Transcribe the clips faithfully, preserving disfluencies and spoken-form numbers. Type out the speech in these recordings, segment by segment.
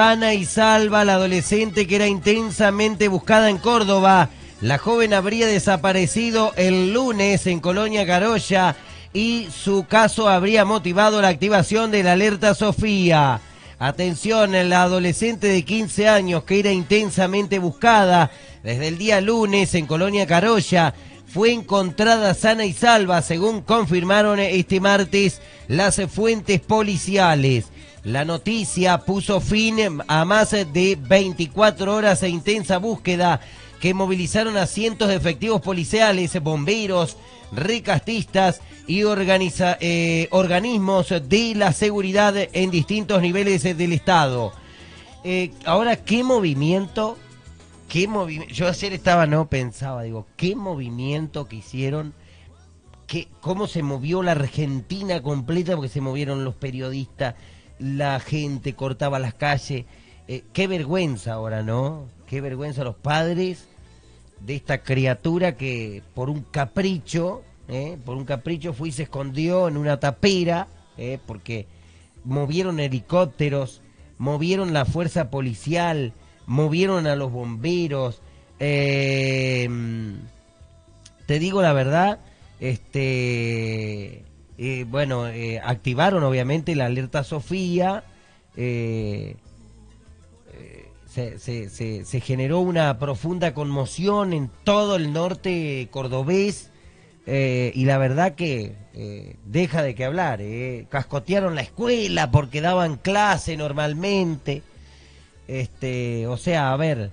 Sana y salva, la adolescente que era intensamente buscada en Córdoba. La joven habría desaparecido el lunes en Colonia Carolla y su caso habría motivado la activación de la alerta Sofía. Atención, la adolescente de quince años que era intensamente buscada desde el día lunes en Colonia Carolla fue encontrada sana y salva, según confirmaron este martes las fuentes policiales. La noticia puso fin a más de veinticuatro horas de intensa búsqueda que movilizaron a cientos de efectivos policiales, bomberos, rescatistas y organiza, eh, organismos de la seguridad en distintos niveles del Estado. Eh, ahora, ¿qué movimiento? ¿Qué movimiento? Yo ayer estaba, no pensaba, digo, ¿qué movimiento que hicieron? ¿Qué, ¿Cómo se movió la Argentina completa? Porque se movieron los periodistas, la gente cortaba las calles. Eh, qué vergüenza ahora, ¿no? Qué vergüenza los padres de esta criatura que por un capricho, eh, por un capricho fue y se escondió en una tapera, eh, porque movieron helicópteros, movieron la fuerza policial, movieron a los bomberos. Eh, te digo la verdad, este... Eh, bueno, eh, activaron obviamente la alerta Sofía, eh, eh, se, se, se, se generó una profunda conmoción en todo el norte cordobés, eh, y la verdad que eh, deja de qué hablar, eh. Cascotearon la escuela porque daban clase normalmente, este, o sea, a ver,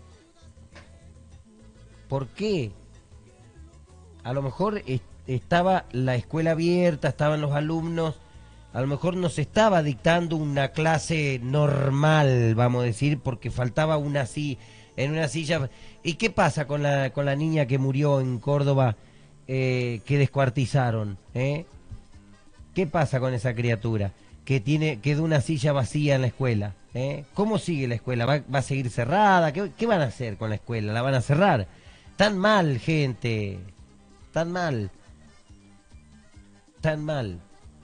¿por qué? A lo mejor estaba la escuela abierta, estaban los alumnos, a lo mejor no se estaba dictando una clase normal, vamos a decir, porque faltaba una así, en una silla. ¿Y qué pasa con la con la niña que murió en Córdoba, eh, que descuartizaron? ¿eh? ¿Qué pasa con esa criatura que tiene quedó una silla vacía en la escuela? ¿eh? ¿Cómo sigue la escuela? ¿Va, va a seguir cerrada? ¿Qué, ¿Qué van a hacer con la escuela? ¿La van a cerrar? Tan mal, gente, tan mal. Tan mal.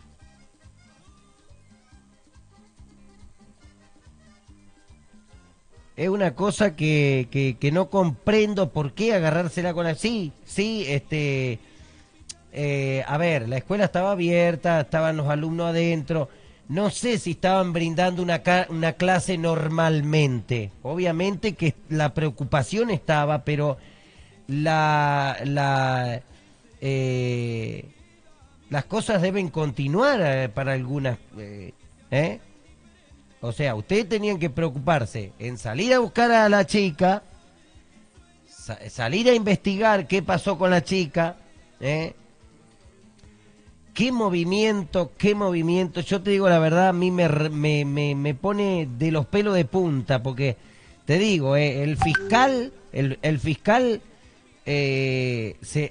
Es una cosa que, que, que no comprendo por qué agarrársela con la... Sí, sí, este... Eh, a ver, la escuela estaba abierta, estaban los alumnos adentro. No sé si estaban brindando una, una clase normalmente. Obviamente que la preocupación estaba, pero la... la eh, las cosas deben continuar eh, para algunas, eh, ¿eh? O sea, ustedes tenían que preocuparse en salir a buscar a la chica, sa salir a investigar qué pasó con la chica, ¿eh? Qué movimiento, qué movimiento. Yo te digo la verdad, a mí me, me, me, me pone de los pelos de punta, porque te digo, eh, el fiscal, el, el fiscal eh, se...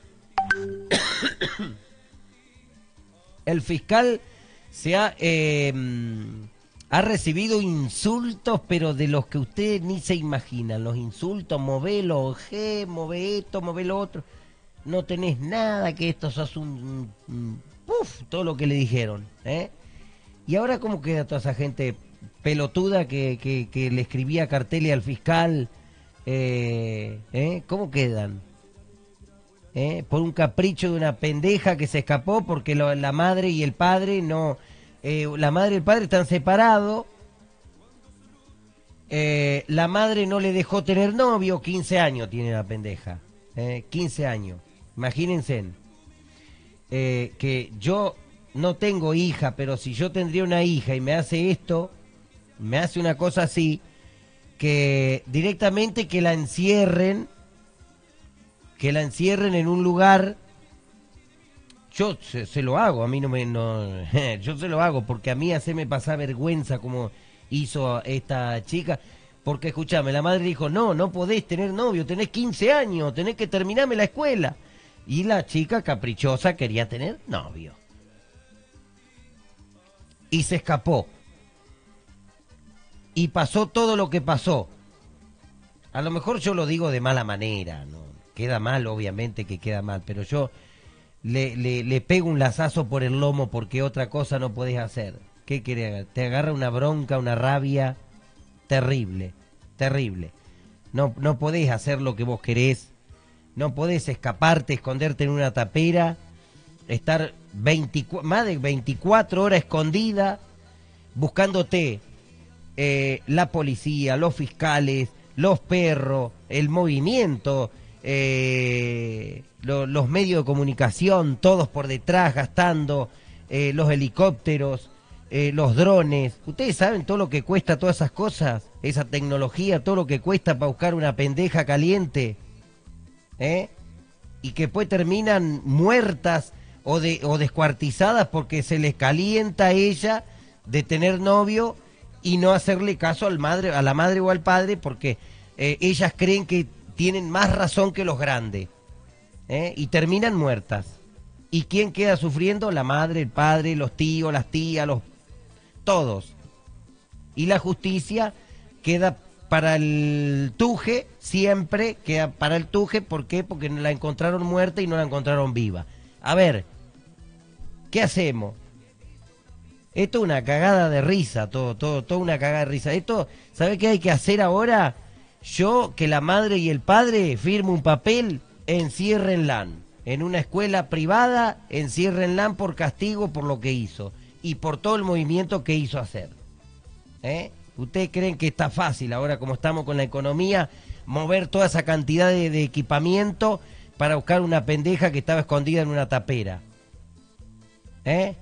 El fiscal se ha, eh, ha recibido insultos, pero de los que ustedes ni se imaginan. Los insultos, movelo, G, move esto, move lo otro. No tenés nada, que esto sos un... un uf, todo lo que le dijeron. ¿eh? Y ahora, ¿cómo queda toda esa gente pelotuda que, que, que le escribía carteles al fiscal? Eh, ¿eh? ¿Cómo quedan? ¿Eh? Por un capricho de una pendeja que se escapó porque lo, la madre y el padre no... Eh, la madre y el padre están separados. Eh, la madre no le dejó tener novio. quince años tiene la pendeja. Eh, quince años. Imagínense. Eh, que yo no tengo hija, pero si yo tendría una hija y me hace esto, me hace una cosa así, que directamente que la encierren... que la encierren en un lugar, yo se, se lo hago, a mí no me, no, yo se lo hago, porque a mí hacerme pasar vergüenza como hizo esta chica, porque escúchame, la madre dijo, no, no podés tener novio, tenés quince años, tenés que terminarme la escuela, y la chica caprichosa quería tener novio, y se escapó, y pasó todo lo que pasó. A lo mejor yo lo digo de mala manera, ¿no? Queda mal, obviamente que queda mal, pero yo le, le, le pego un lazazo por el lomo porque otra cosa no podés hacer. ¿Qué querés? Te agarra una bronca, una rabia, terrible, terrible. No, no podés hacer lo que vos querés, no podés escaparte, esconderte en una tapera, estar veinticuatro, más de veinticuatro horas escondida, buscándote eh, la policía, los fiscales, los perros, el movimiento, eh, lo, los medios de comunicación, todos por detrás gastando, eh, los helicópteros, eh, los drones. Ustedes saben todo lo que cuesta todas esas cosas, esa tecnología, todo lo que cuesta para buscar una pendeja caliente, ¿eh? Y que después terminan muertas o, de, o descuartizadas porque se les calienta a ella de tener novio y no hacerle caso al madre, a la madre o al padre, porque eh, ellas creen que tienen más razón que los grandes, ¿eh? Y terminan muertas. ¿Y quién queda sufriendo? La madre, el padre, los tíos, las tías, los todos. Y la justicia queda para el tuje, siempre queda para el tuje. ¿Por qué? Porque la encontraron muerta y no la encontraron viva. A ver, ¿qué hacemos? Esto es una cagada de risa, todo, todo, todo una cagada de risa. Esto, ¿sabe qué hay que hacer ahora? Yo, que la madre y el padre firme un papel, enciérrenla. En una escuela privada, enciérrenla por castigo por lo que hizo. Y por todo el movimiento que hizo hacer. ¿Eh? ¿Ustedes creen que está fácil ahora, como estamos con la economía, mover toda esa cantidad de, de equipamiento para buscar una pendeja que estaba escondida en una tapera? ¿Eh?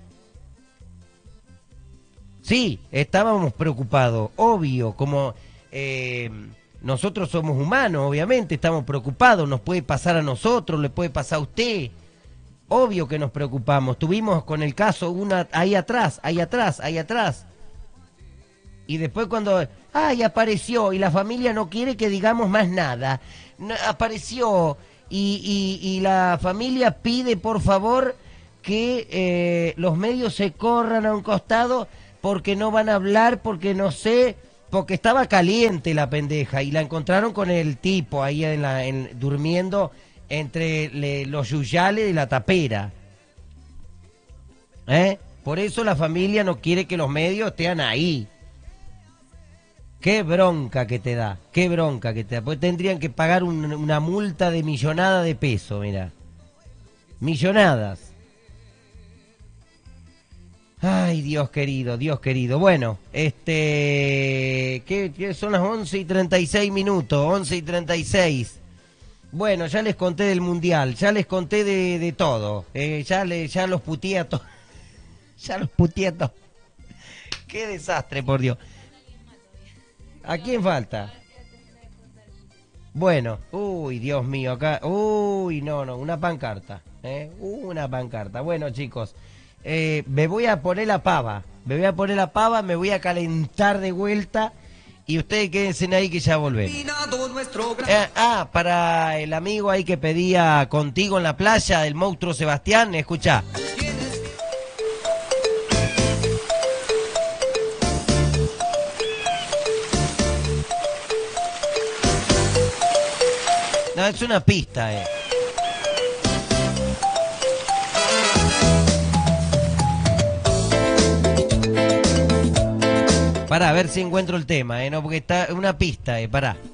Sí, estábamos preocupados, obvio, como eh, nosotros somos humanos, obviamente estamos preocupados, nos puede pasar a nosotros, le puede pasar a usted, obvio que nos preocupamos. Tuvimos con el caso una ahí atrás, ahí atrás, ahí atrás, y después cuando, ay, apareció, y la familia no quiere que digamos más nada, no, apareció, y, y, y la familia pide por favor que eh, los medios se corran a un costado, porque no van a hablar, porque no sé, porque estaba caliente la pendeja y la encontraron con el tipo ahí en la, en, durmiendo entre le, los yuyales de la tapera. ¿Eh? Por eso la familia no quiere que los medios estén ahí. Qué bronca que te da, qué bronca que te da. Pues tendrían que pagar un, una multa de millonada de peso, mira. Millonadas. Ay, Dios querido, Dios querido. Bueno, este... ¿qué, qué son las once y treinta y seis minutos? once y treinta y seis. Bueno, ya les conté del Mundial, ya les conté de, de todo. Eh, ya, le, ya los puteé a todos. Ya los puteé a todos. Qué desastre, por Dios. ¿A quién falta? Bueno, uy, Dios mío, acá... Uy, no, no, una pancarta. ¿eh? Una pancarta. Bueno, chicos... Eh, me voy a poner la pava, me voy a poner la pava, me voy a calentar de vuelta y ustedes quédense ahí que ya volvemos. Eh, ah, para el amigo ahí que pedía Contigo en la playa, el monstruo Sebastián, escucha. No, es una pista, eh. Pará, a ver si encuentro el tema, ¿eh? No, porque está una pista, ¿eh? Pará.